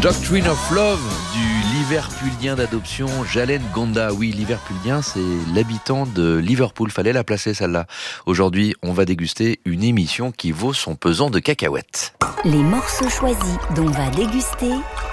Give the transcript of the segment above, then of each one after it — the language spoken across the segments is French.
Doctrine of Love du Liverpoolien d'adoption Jalen Gonda. Oui, Liverpoolien, c'est l'habitant de Liverpool. Fallait la placer celle-là. Aujourd'hui, on va déguster une émission qui vaut son pesant de cacahuètes. Les morceaux choisis dont va déguster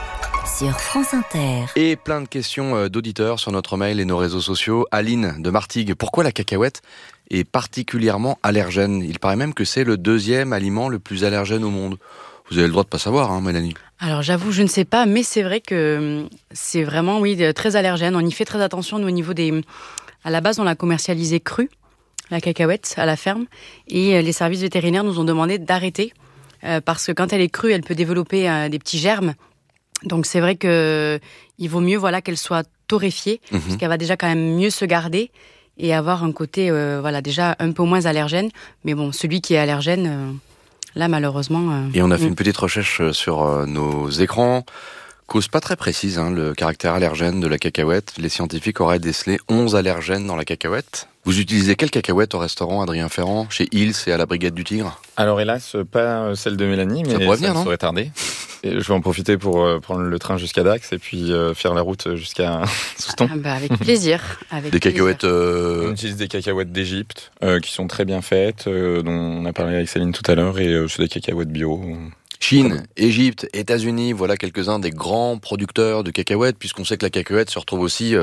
sur France Inter. Et plein de questions d'auditeurs sur notre mail et nos réseaux sociaux. Aline de Martigues, pourquoi la cacahuète est particulièrement allergène? Il paraît même que c'est le deuxième aliment le plus allergène au monde. Vous avez le droit de pas savoir, hein, Mélanie? Alors j'avoue, je ne sais pas, mais c'est vrai que c'est vraiment, très allergène. On y fait très attention, nous, au niveau des... À la base, on l'a commercialisé cru, la cacahuète, à la ferme. Et les services vétérinaires nous ont demandé d'arrêter. Parce que quand elle est crue, elle peut développer des petits germes. Donc c'est vrai qu'il vaut mieux qu'elle soit torréfiée, parce qu'elle va déjà quand même mieux se garder et avoir un côté déjà un peu moins allergène. Mais bon, celui qui est allergène... Là, malheureusement... Et on a fait une petite recherche sur nos écrans. Cause pas très précise, le caractère allergène de la cacahuète. Les scientifiques auraient décelé 11 allergènes dans la cacahuète. Vous utilisez quelle cacahuète au restaurant Adrien Ferrand, chez Hills et à la Brigade du Tigre? Alors hélas, pas celle de Mélanie, mais ça serait tardé. Et je vais en profiter pour prendre le train jusqu'à Dax et puis faire la route jusqu'à Souston. Avec plaisir. Des cacahuètes... On utilise des cacahuètes d'Égypte qui sont très bien faites, dont on a parlé avec Céline tout à l'heure, et c'est des cacahuètes bio. Chine, Égypte, États-Unis, voilà quelques-uns des grands producteurs de cacahuètes, puisqu'on sait que la cacahuète se retrouve aussi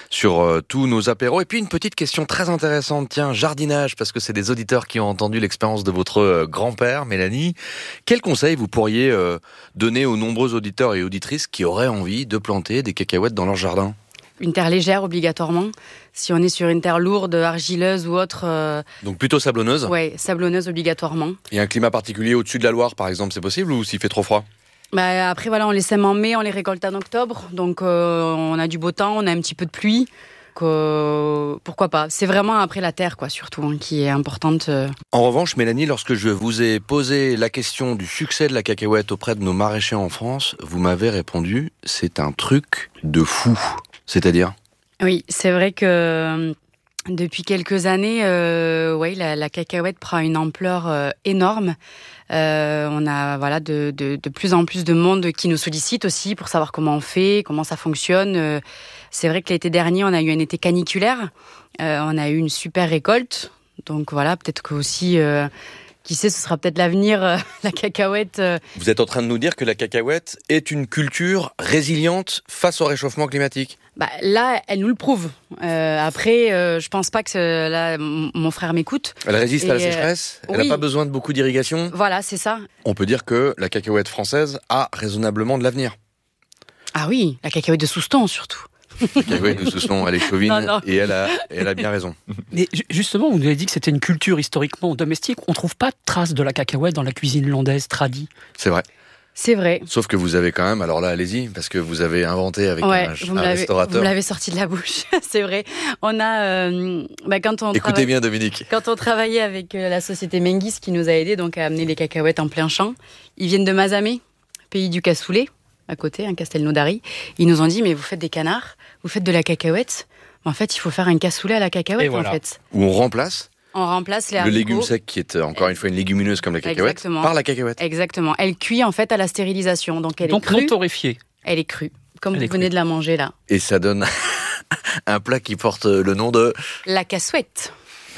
sur tous nos apéros. Et puis une petite question très intéressante, tiens, jardinage, parce que c'est des auditeurs qui ont entendu l'expérience de votre grand-père, Mélanie. Quel conseil vous pourriez donner aux nombreux auditeurs et auditrices qui auraient envie de planter des cacahuètes dans leur jardin? Une terre légère, obligatoirement. Si on est sur une terre lourde, argileuse ou autre... Donc plutôt sablonneuse? Oui, sablonneuse obligatoirement. Et un climat particulier au-dessus de la Loire, par exemple, c'est possible, ou s'il fait trop froid? Après, on les sème en mai, on les récolte en octobre. Donc on a du beau temps, on a un petit peu de pluie. Pourquoi pas? C'est vraiment après la terre, surtout, qui est importante. En revanche, Mélanie, lorsque je vous ai posé la question du succès de la cacahuète auprès de nos maraîchers en France, vous m'avez répondu, c'est un truc de fou. C'est-à-dire? Oui, c'est vrai que depuis quelques années, la cacahuète prend une ampleur énorme. On a de plus en plus de monde qui nous sollicite aussi pour savoir comment on fait, comment ça fonctionne. C'est vrai que l'été dernier, on a eu un été caniculaire. On a eu une super récolte. Donc peut-être que aussi... Qui sait, ce sera peut-être l'avenir, la cacahuète. Vous êtes en train de nous dire que la cacahuète est une culture résiliente face au réchauffement climatique? Là, elle nous le prouve. Après, je pense pas que là, mon frère m'écoute. Elle résiste à la sécheresse, elle n'a pas besoin de beaucoup d'irrigation. Voilà, c'est ça. On peut dire que la cacahuète française a raisonnablement de l'avenir. Ah oui, la cacahuète de Souston surtout. La cacahuète de Souston, elle est chauvine et elle a bien raison. Mais justement, vous nous avez dit que c'était une culture historiquement domestique. On ne trouve pas de traces de la cacahuète dans la cuisine landaise tradie. C'est vrai. C'est vrai. Sauf que vous avez quand même, alors là, allez-y, parce que vous avez inventé avec un restaurateur. Vous me l'avez sorti de la bouche, c'est vrai. On a, Écoutez bien, Dominique. Quand on travaillait avec la société Menguis, qui nous a aidés à amener les cacahuètes en plein champ, ils viennent de Mazamet, pays du cassoulet, à côté, Castelnaudary. Ils nous ont dit, mais vous faites des canards, vous faites de la cacahuète. En fait, il faut faire un cassoulet à la cacahuète, en fait. Où on remplace les le haricots. légume sec, qui est encore une fois une légumineuse comme la cacahuète, par la cacahuète. Exactement. Elle cuit en fait à la stérilisation. Donc elle est crue. Non torréfiée. Elle est crue, comme vous venez de la manger là. Et ça donne un plat qui porte le nom de... La cassouette.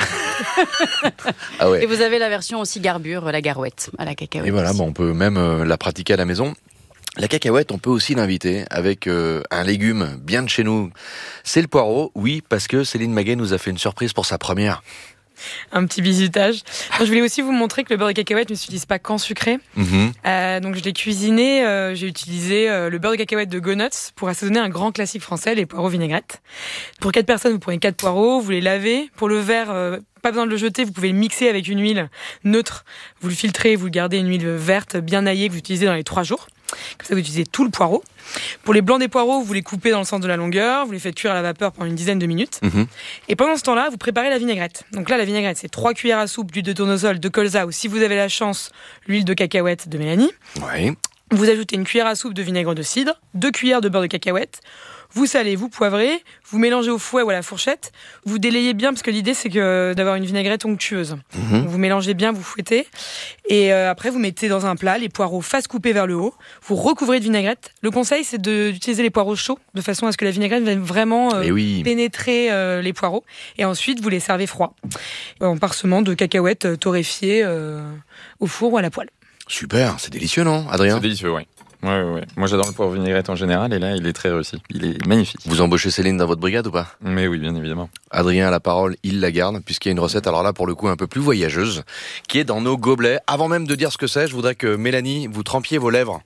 Ah ouais. Et vous avez la version aussi garbure, la garouette, à la cacahuète. Et voilà, on peut même la pratiquer à la maison. La cacahuète, on peut aussi l'inviter avec un légume bien de chez nous. C'est le poireau, oui, parce que Céline Maguet nous a fait une surprise pour sa première. Un petit bisutage. Je voulais aussi vous montrer que le beurre de cacahuète ne s'utilise pas qu'en sucré. Donc je l'ai cuisiné, j'ai utilisé le beurre de cacahuète de Go-Nuts pour assaisonner un grand classique français, les poireaux vinaigrettes. Pour 4 personnes, vous prenez 4 poireaux, vous les lavez. Pour le verre, pas besoin de le jeter, vous pouvez le mixer avec une huile neutre. Vous le filtrez, vous le gardez une huile verte bien aillée que vous utilisez dans les 3 jours. Comme ça, vous utilisez tout le poireau. Pour les blancs des poireaux, vous les coupez dans le sens de la longueur, vous les faites cuire à la vapeur pendant une dizaine de minutes. Et pendant ce temps-là, vous préparez la vinaigrette. Donc là, la vinaigrette, c'est 3 cuillères à soupe d'huile de tournesol, de colza, ou si vous avez la chance, l'huile de cacahuète de Mélanie. Oui. Vous ajoutez une cuillère à soupe de vinaigre de cidre, 2 cuillères de beurre de cacahuète. Vous salez, vous poivrez, vous mélangez au fouet ou à la fourchette. Vous délayez bien parce que l'idée c'est d'avoir une vinaigrette onctueuse. Donc, vous mélangez bien, vous fouettez. Et après vous mettez dans un plat les poireaux face coupés vers le haut. Vous recouvrez de vinaigrette. Le conseil c'est d'utiliser les poireaux chauds de façon à ce que la vinaigrette vienne vraiment pénétrer les poireaux. Et ensuite vous les servez froids en parsemant de cacahuètes torréfiées au four ou à la poêle. Super, c'est délicieux non, Adrien ? C'est délicieux, oui. Ouais. Moi, j'adore le poivre vinaigrette en général, et là, il est très réussi. Il est magnifique. Vous embauchez Céline dans votre brigade ou pas ? Mais oui, bien évidemment. Adrien a la parole, il la garde, puisqu'il y a une recette, alors là, pour le coup, un peu plus voyageuse, qui est dans nos gobelets. Avant même de dire ce que c'est, je voudrais que Mélanie, vous trempiez vos lèvres.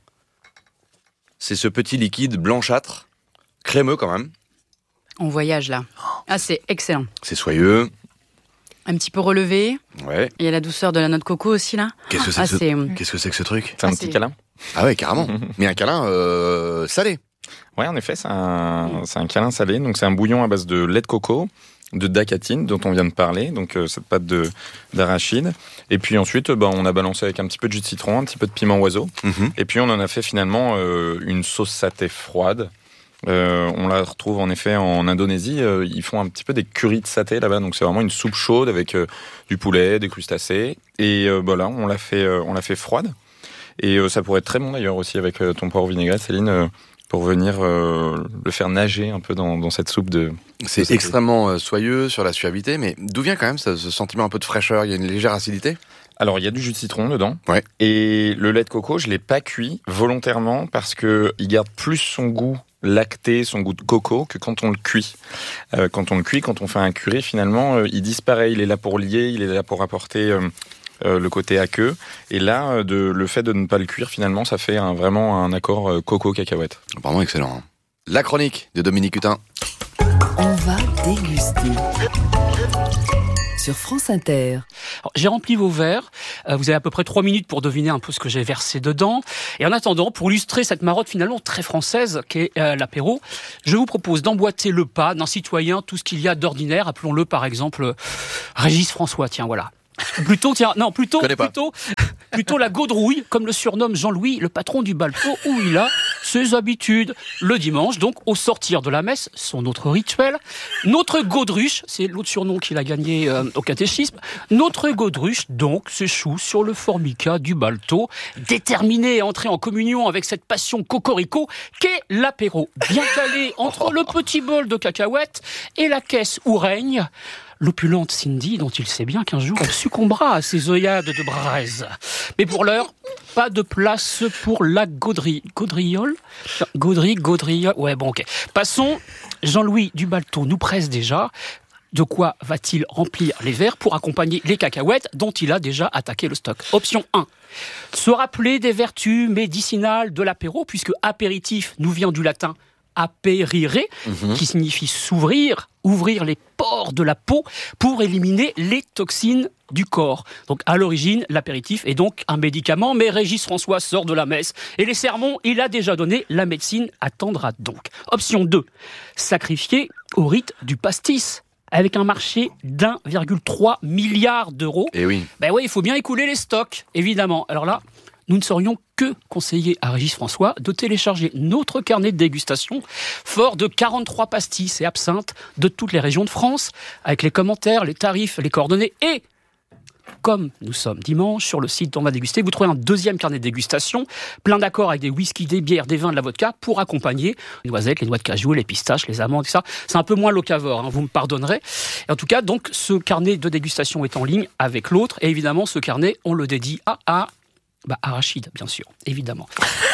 C'est ce petit liquide blanchâtre, crémeux quand même. On voyage là. Ah, c'est excellent. C'est soyeux. Un petit peu relevé. Ouais. Il y a la douceur de la noix de coco aussi là. Qu'est-ce que c'est que ce truc ? C'est un petit câlin. Ah ouais, carrément. Mais un câlin salé. Ouais, en effet, c'est un câlin salé. Donc c'est un bouillon à base de lait de coco, de dacatine dont on vient de parler, donc cette pâte d'arachide. Et puis ensuite, on a balancé avec un petit peu de jus de citron, un petit peu de piment oiseau. Et puis on en a fait finalement une sauce satay froide. On la retrouve en effet en Indonésie. Ils font un petit peu des currys de saté là-bas, donc c'est vraiment une soupe chaude avec du poulet, des crustacés. Et là, on l'a fait froide. Et ça pourrait être très bon d'ailleurs aussi avec ton poireau vinaigrette, Céline, pour venir le faire nager un peu dans cette soupe de... C'est extrêmement soyeux sur la suavité, mais d'où vient quand même ce sentiment un peu de fraîcheur ? Il y a une légère acidité ? Alors, il y a du jus de citron dedans. Ouais. Et le lait de coco, je ne l'ai pas cuit volontairement parce qu'il garde plus son goût lacté, son goût de coco, que quand on le cuit. Quand on fait un curry, finalement, il disparaît. Il est là pour lier, il est là pour apporter... le côté aqueux. Et là, le fait de ne pas le cuire, finalement, ça fait vraiment un accord coco-cacahuète. Vraiment excellent. La chronique de Dominique Hutin. On va déguster. Sur France Inter. Alors, j'ai rempli vos verres. Vous avez à peu près 3 minutes pour deviner un peu ce que j'ai versé dedans. Et en attendant, pour illustrer cette marotte finalement très française qu'est l'apéro, je vous propose d'emboîter le pas d'un citoyen, tout ce qu'il y a d'ordinaire. Appelons-le par exemple Régis François. Tiens, voilà. Plutôt la gaudrouille, comme le surnomme Jean-Louis, le patron du Balto, où il a ses habitudes. Le dimanche, donc, au sortir de la messe, son autre rituel. Notre gaudruche, c'est l'autre surnom qu'il a gagné au catéchisme. Notre gaudruche, donc, s'échoue sur le formica du Balto, déterminé à entrer en communion avec cette passion cocorico qu'est l'apéro. Bien calé entre le petit bol de cacahuètes et la caisse où règne l'opulente Cindy, dont il sait bien qu'un jour elle succombera à ses œillades de braise. Mais pour l'heure, pas de place pour la gaudriole. Ouais, bon, ok. Passons. Jean-Louis du Balto nous presse déjà. De quoi va-t-il remplir les verres pour accompagner les cacahuètes dont il a déjà attaqué le stock ? Option 1. Se rappeler des vertus médicinales de l'apéro, puisque apéritif nous vient du latin apérire, qui signifie s'ouvrir, ouvrir les pores de la peau pour éliminer les toxines du corps. Donc à l'origine, l'apéritif est donc un médicament, mais Régis François sort de la messe et les sermons, il a déjà donné, la médecine attendra donc. Option 2, sacrifier au rite du pastis. Avec un marché d'1,3 milliard d'euros. Et oui. Ben oui, il faut bien écouler les stocks, évidemment. Alors là, nous ne saurions que conseiller à Régis François de télécharger notre carnet de dégustation fort de 43 pastis et absinthes de toutes les régions de France, avec les commentaires, les tarifs, les coordonnées et... Comme nous sommes dimanche, sur le site On va déguster, vous trouverez un deuxième carnet de dégustation, plein d'accords avec des whiskies, des bières, des vins, de la vodka, pour accompagner les noisettes, les noix de cajou, les pistaches, les amandes, tout ça. C'est un peu moins locavore, vous me pardonnerez. Et en tout cas, donc, ce carnet de dégustation est en ligne avec l'autre. Et évidemment, ce carnet, on le dédie à Arachide, bien sûr, évidemment.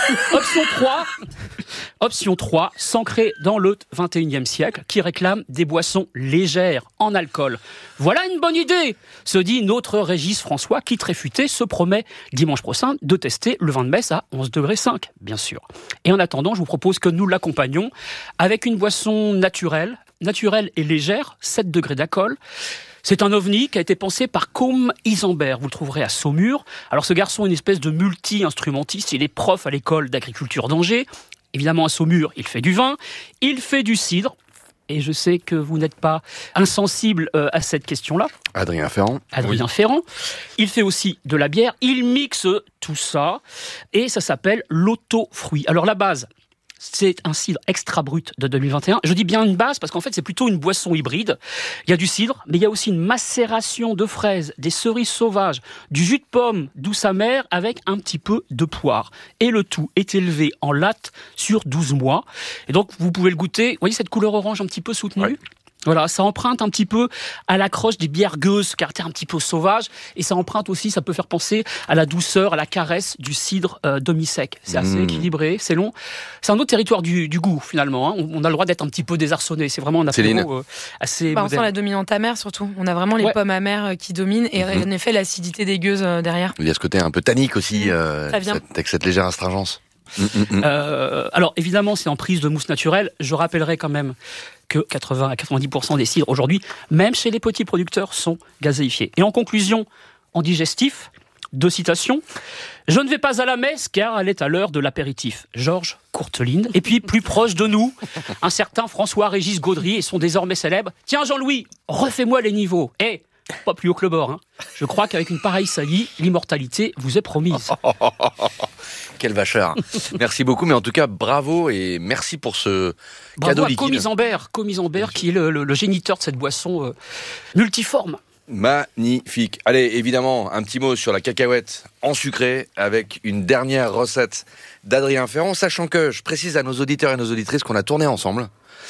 Option 3, s'ancrer dans le 21e siècle, qui réclame des boissons légères en alcool. Voilà une bonne idée, se dit notre Régis François, qui, très futé, se promet dimanche prochain de tester le vin de messe à 11,5 degrés, bien sûr. Et en attendant, je vous propose que nous l'accompagnions avec une boisson naturelle et légère, 7 degrés d'alcool. C'est un ovni qui a été pensé par Côme Isambert. Vous le trouverez à Saumur. Alors ce garçon est une espèce de multi-instrumentiste. Il est prof à l'école d'agriculture d'Angers. Évidemment à Saumur, il fait du vin, il fait du cidre. et je sais que vous n'êtes pas insensible à cette question-là. Adrien Ferrand. Ferrand. Il fait aussi de la bière. Il mixe tout ça et ça s'appelle l'Auto-Fruit. Alors la base, c'est un cidre extra brut de 2021. Je dis bien une base parce qu'en fait, c'est plutôt une boisson hybride. Il y a du cidre, mais il y a aussi une macération de fraises, des cerises sauvages, du jus de pomme douce amère avec un petit peu de poire. Et le tout est élevé en latte sur 12 mois. Et donc, vous pouvez le goûter. Vous voyez cette couleur orange un petit peu soutenue ? Ouais. Voilà, ça emprunte un petit peu à l'accroche des bières gueuses, caractère un petit peu sauvage, et ça emprunte aussi, ça peut faire penser à la douceur, à la caresse du cidre demi-sec. C'est assez équilibré, c'est long. C'est un autre territoire du goût, finalement. Hein. On a le droit d'être un petit peu désarçonné. C'est vraiment un apéro assez on moderne. sent la dominante amère, surtout. On a vraiment les pommes amères qui dominent, et en effet, l'acidité des gueuses derrière. Il y a ce côté un peu tannique aussi, avec cette légère astringence. Alors, évidemment, c'est en prise de mousse naturelle. Je rappellerai quand même que 80 à 90% des cidres aujourd'hui, même chez les petits producteurs, sont gazéifiés. Et en conclusion, en digestif, 2 citations. Je ne vais pas à la messe car elle est à l'heure de l'apéritif. Georges Courteline. Et puis, plus proche de nous, un certain François-Régis Gaudry et son désormais célèbre « Tiens Jean-Louis, refais-moi les niveaux. Eh, pas plus haut que le bord. Hein. Je crois qu'avec une pareille saillie, l'immortalité vous est promise. » Quel vacheur. Merci beaucoup, mais en tout cas, bravo et merci pour ce cadeau liquide. Comisambert, qui est le géniteur de cette boisson multiforme. Magnifique. Allez, évidemment, un petit mot sur la cacahuète en sucré avec une dernière recette d'Adrien Ferrand, sachant que je précise à nos auditeurs et nos auditrices qu'on a tourné ensemble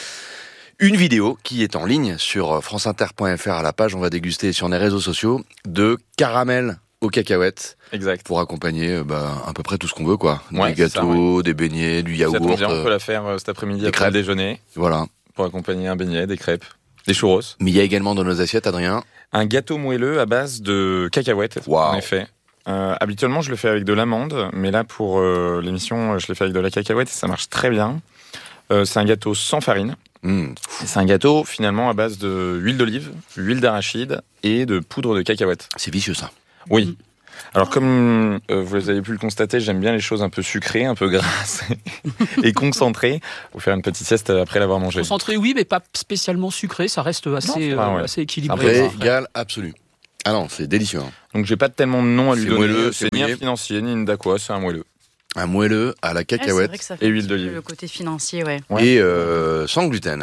une vidéo qui est en ligne sur franceinter.fr à la page, on va déguster sur les réseaux sociaux, de caramel aux cacahuètes. Exact. Pour accompagner à peu près tout ce qu'on veut, quoi. Ouais, des gâteaux, ça, des beignets, du yaourt. Ça tombe bien, on peut la faire cet après-midi après le déjeuner. Voilà. Pour accompagner un beignet, des crêpes, des churros. Mais il y a également dans nos assiettes, Adrien, un gâteau moelleux à base de cacahuètes, en effet. Habituellement, je le fais avec de l'amande, mais là, pour l'émission, je le fais avec de la cacahuète et ça marche très bien. C'est un gâteau sans farine. C'est un gâteau, finalement, à base d'huile d'olive, huile d'arachide et de poudre de cacahuète. C'est vicieux, ça. Oui. Alors, comme vous avez pu le constater, j'aime bien les choses un peu sucrées, un peu grasses et concentrées. Pour faire une petite sieste après l'avoir mangé. Concentré, oui, mais pas spécialement sucré. Ça reste assez équilibré. Régal absolu. Ah non, c'est délicieux. Hein. Donc, j'ai pas tellement de nom à lui donner. Moelleux, c'est ni un financier, ni une d'aqua, c'est un moelleux. Un moelleux à la cacahuète et huile d'olive. Le côté financier, ouais. Et sans gluten.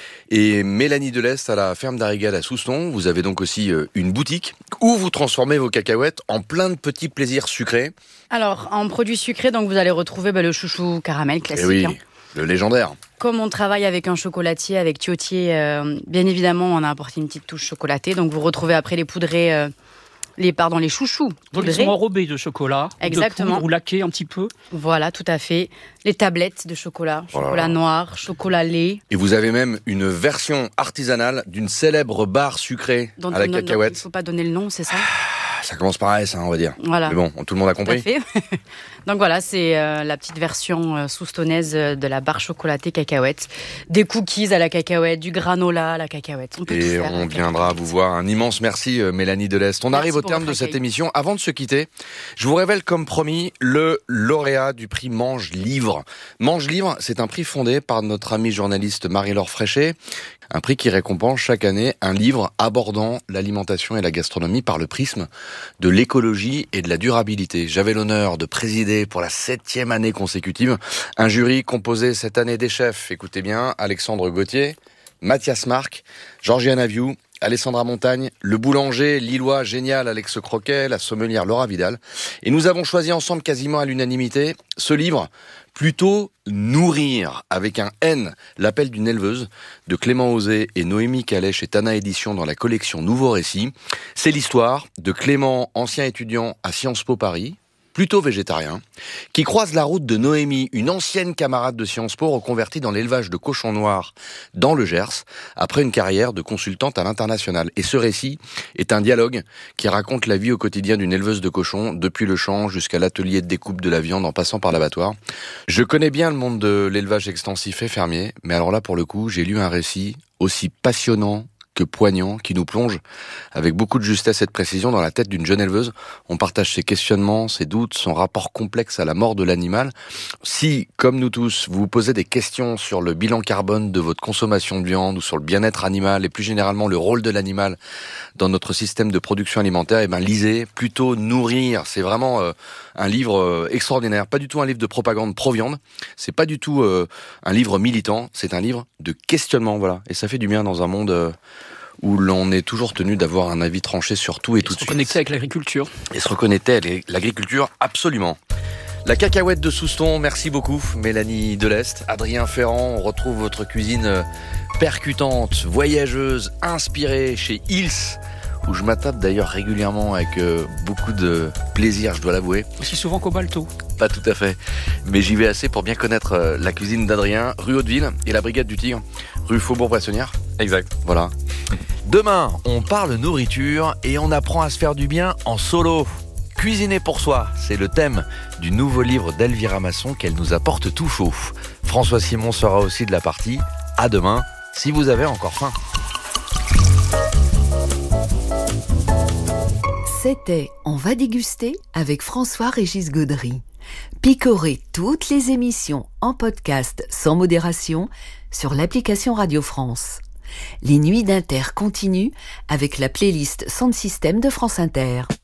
Et Mélanie Delest à la ferme d'Arrigade à Souston. Vous avez donc aussi une boutique où vous transformez vos cacahuètes en plein de petits plaisirs sucrés. Alors, en produits sucrés, donc vous allez retrouver le chouchou caramel classique. Et oui, le légendaire. Comme on travaille avec un chocolatier, avec Thiotier, bien évidemment, on a apporté une petite touche chocolatée. Donc vous retrouvez après les poudrés... les chouchous. Donc ils sont enrobés de chocolat, exactement, de poudre ou laqués un petit peu. Voilà, tout à fait. Les tablettes de chocolat, chocolat noir, chocolat lait. Et vous avez même une version artisanale d'une célèbre barre sucrée à la cacahuète. Il ne faut pas donner le nom, c'est ça ? Ça commence par S, on va dire. Voilà. Mais bon, tout le monde a compris. Tout à fait. Donc voilà, c'est la petite version soustonnaise de la barre chocolatée cacahuète. Des cookies à la cacahuète, du granola à la cacahuète. Et on viendra vous voir. Un immense merci, Mélanie Delest. On arrive au terme de cette émission. Avant de se quitter, je vous révèle comme promis le lauréat du prix Mange Livre. Mange Livre, c'est un prix fondé par notre amie journaliste Marie-Laure Fréchet. Un prix qui récompense chaque année un livre abordant l'alimentation et la gastronomie par le prisme de l'écologie et de la durabilité. J'avais l'honneur de présider pour la 7e année consécutive un jury composé cette année des chefs, écoutez bien, Alexandre Gauthier, Mathias Marc, Georgiana Viou, Alessandra Montagne, le boulanger lillois génial Alex Croquet, la sommelière Laura Vidal. Et nous avons choisi ensemble quasiment à l'unanimité ce livre, plutôt Nourrir, avec un N, l'appel d'une éleveuse, de Clément Osé et Noémie Calais chez Tana Édition dans la collection Nouveau Récit. C'est l'histoire de Clément, ancien étudiant à Sciences Po Paris, plutôt végétarien, qui croise la route de Noémie, une ancienne camarade de Sciences Po reconvertie dans l'élevage de cochons noirs dans le Gers, après une carrière de consultante à l'international. Et ce récit est un dialogue qui raconte la vie au quotidien d'une éleveuse de cochons, depuis le champ jusqu'à l'atelier de découpe de la viande en passant par l'abattoir. Je connais bien le monde de l'élevage extensif et fermier, mais alors là, pour le coup, j'ai lu un récit aussi passionnant que poignant, qui nous plonge avec beaucoup de justesse et de précision dans la tête d'une jeune éleveuse. On partage ses questionnements, ses doutes, son rapport complexe à la mort de l'animal. Si, comme nous tous, vous vous posez des questions sur le bilan carbone de votre consommation de viande ou sur le bien-être animal et plus généralement le rôle de l'animal dans notre système de production alimentaire, lisez Plutôt Nourrir. C'est vraiment un livre extraordinaire. Pas du tout un livre de propagande pro-viande. C'est pas du tout un livre militant. C'est un livre de questionnement, voilà. Et ça fait du bien dans un monde où l'on est toujours tenu d'avoir un avis tranché sur tout et tout de suite. Se reconnecter avec l'agriculture. Et se reconnecter avec l'agriculture, absolument. La cacahuète de Souston, merci beaucoup Mélanie Deleste. Adrien Ferrand, on retrouve votre cuisine percutante, voyageuse, inspirée chez Hills, où je m'attape d'ailleurs régulièrement avec beaucoup de plaisir, je dois l'avouer. Aussi souvent qu'au Balto. Pas tout à fait, mais j'y vais assez pour bien connaître la cuisine d'Adrien, rue Hauteville et la Brigade du Tigre, rue Faubourg-Poissonnière. Exact. Voilà. Demain, on parle nourriture et on apprend à se faire du bien en solo. Cuisiner pour soi, c'est le thème du nouveau livre d'Elvira Masson qu'elle nous apporte tout chaud. François Simon sera aussi de la partie. À demain, si vous avez encore faim. C'était On va déguster avec François-Régis Gaudry. Picorez toutes les émissions en podcast sans modération sur l'application Radio France. Les nuits d'Inter continuent avec la playlist Sound System de France Inter.